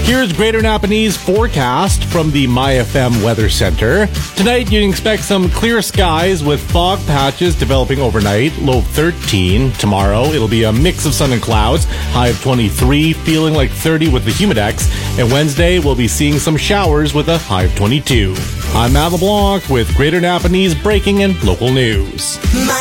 Here's Greater Napanese forecast from the MyFM Weather Center. Tonight, you can expect some clear skies with fog patches developing overnight, low 13. Tomorrow, it'll be a mix of sun and clouds, high of 23, feeling like 30 with the humidex. And Wednesday, we'll be seeing some showers with a high of 22. I'm Matt LeBlanc with Greater Napanese breaking and local news.